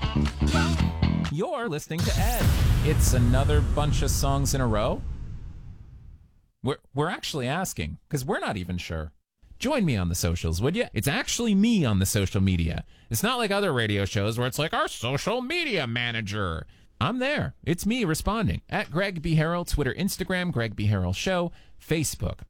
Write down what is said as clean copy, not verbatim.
You're listening to Ed. It's another bunch of songs in a row. We're actually asking, because we're not even sure. Join me on the socials, would you? It's actually me on the social media. It's not like other radio shows where it's like, our social media manager. I'm there. It's me responding. At Greg B. Harrell, Twitter, Instagram, Greg B. Harrell Show, Facebook.